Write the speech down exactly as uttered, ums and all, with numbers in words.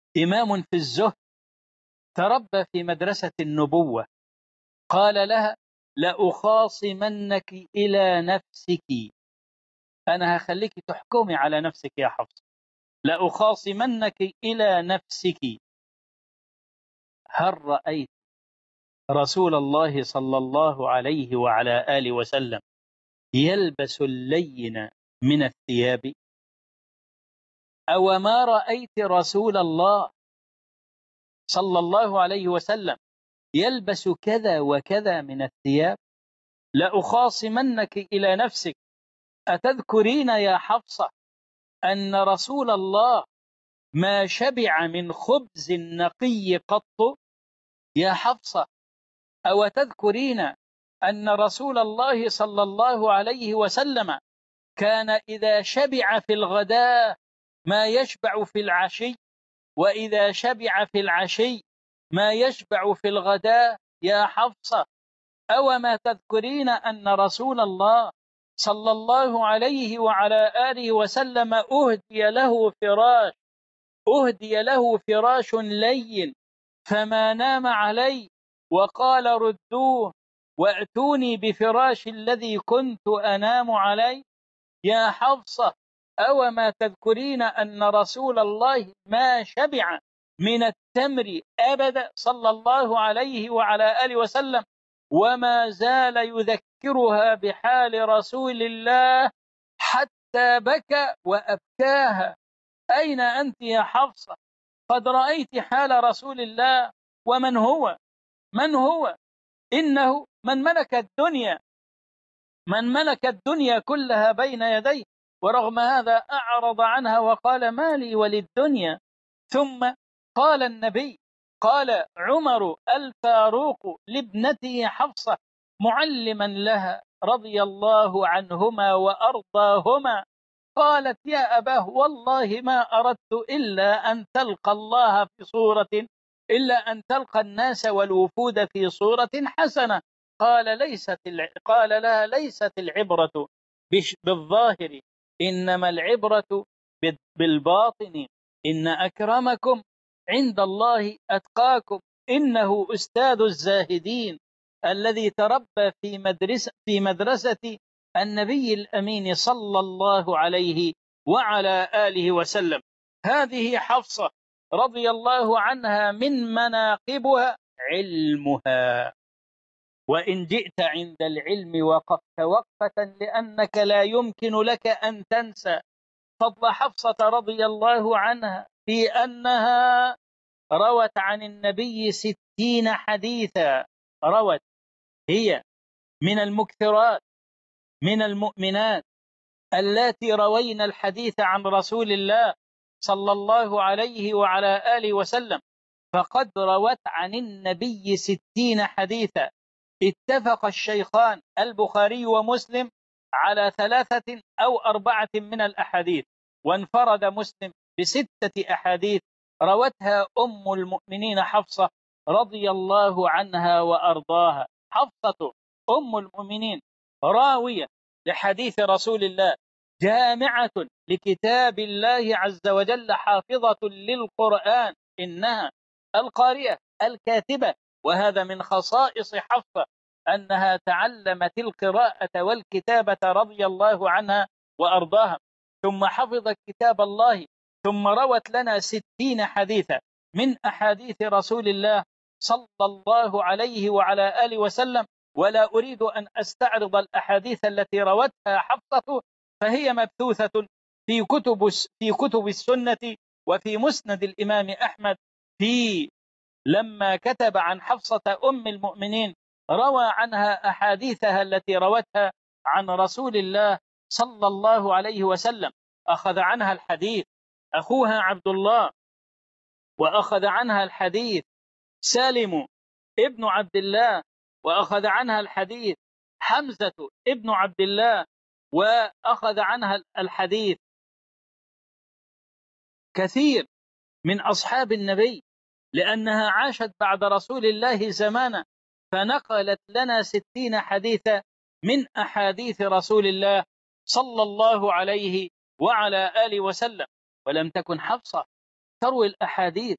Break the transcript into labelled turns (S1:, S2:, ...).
S1: إمام في الزهد، تربى في مدرسة النبوة، قال لها: لأخاصمنك إلى نفسك، أنا هخليك تحكمي على نفسك يا حفصة، لأخاصمنك إلى نفسك. هل رأيت رسول الله صلى الله عليه وعلى آله وسلم يلبس اللين من الثياب؟ أو ما رأيت رسول الله صلى الله عليه وسلم يلبس كذا وكذا من الثياب؟ لأخاصمنك إلى نفسك. أتذكرين يا حفصة أن رسول الله ما شبع من خبز نقي قط يا حفصة؟ أو تذكرين أن رسول الله صلى الله عليه وسلم كان إذا شبع في الغداء ما يشبع في العشي، وإذا شبع في العشي ما يشبع في الغداء يا حفصة؟ أو ما تذكرين أن رسول الله صلى الله عليه وعلى آله وسلم أهدي له فراش أهدي له فراش لين فما نام عليه، وقال: ردوه وأتوني بفراش الذي كنت أنام عليه يا حفصة؟ أو ما تذكرين أن رسول الله ما شبع من التمر أبدا صلى الله عليه وعلى آله وسلم، وما زال يذكرها بحال رسول الله حتى بكى وأبكاها. أين أنت يا حفصة؟ قد رأيت حال رسول الله. ومن هو؟ من هو؟ إنه من ملك الدنيا من ملك الدنيا كلها بين يديه، ورغم هذا أعرض عنها وقال: ما لي وللدنيا. ثم قال النبي، قال عمر الفاروق لابنته حفصة معلما لها رضي الله عنهما وأرضاهما، قالت: يا أباه والله ما أردت إلا أن تلقى الله في صورة إلا أن تلقى الناس والوفود في صورة حسنة. قال ليست الع... قال لها: ليست العبرة بش... بالظاهر، إنما العبرة بالباطن، إن أكرمكم عند الله أتقاكم. إنه أستاذ الزاهدين الذي تربى في مدرسة في مدرسة النبي الأمين صلى الله عليه وعلى آله وسلم. هذه حفصة رضي الله عنها من مناقبها علمها. وإن جئت عند العلم وقفت وقفة لأنك لا يمكن لك أن تنسى فضل حفصة رضي الله عنها في أنها روت عن النبي ستين حديثا. روت هي من المكثرات من المؤمنات اللاتي روينا الحديث عن رسول الله صلى الله عليه وعلى آله وسلم، فقد روت عن النبي ستين حديثا. اتفق الشيخان البخاري ومسلم على ثلاثة أو أربعة من الأحاديث، وانفرد مسلم بستة أحاديث روتها أم المؤمنين حفصة رضي الله عنها وأرضاها. حفصة أم المؤمنين راوية لحديث رسول الله، جامعة لكتاب الله عز وجل، حافظة للقرآن، إنها القارئة الكاتبة. وهذا من خصائص حفصة أنها تعلمت القراءة والكتابة رضي الله عنها وأرضاها، ثم حفظت كتاب الله، ثم روت لنا ستين حديثا من أحاديث رسول الله صلى الله عليه وعلى آله وسلم. ولا أريد أن أستعرض الأحاديث التي روتها حفصة، فهي مبثوثة في كتب في كتب السنة وفي مسند الإمام أحمد. في لما كتب عن حفصة أم المؤمنين روى عنها أحاديثها التي روتها عن رسول الله صلى الله عليه وسلم. أخذ عنها الحديث أخوها عبد الله، وأخذ عنها الحديث سالم ابن عبد الله، وأخذ عنها الحديث حمزة ابن عبد الله، وأخذ عنها الحديث كثير من أصحاب النبي، لأنها عاشت بعد رسول الله زمانا، فنقلت لنا ستين حديثا من أحاديث رسول الله صلى الله عليه وعلى آله وسلم. ولم تكن حفصة تروي الأحاديث